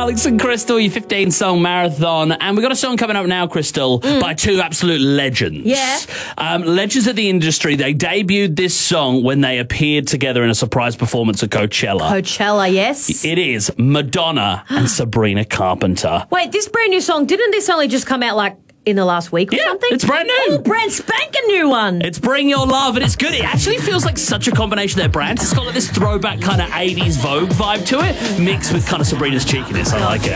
Alex and Crystal, your 15-song marathon. And we've got a song coming up now, Crystal, by two absolute legends. Yeah. Legends of the industry. They debuted this song when they appeared together in a surprise performance at Coachella. Coachella, yes. It is Madonna and Sabrina Carpenter. Wait, this brand new song, didn't this only just come out like in the last week or something? It's brand new. Oh, brand spanking new one. It's Bring Your Love, and it's good. It actually feels like such a combination of their brands. It's got like this throwback kind of 80s Vogue vibe to it, mixed with kind of Sabrina's cheekiness. I like it.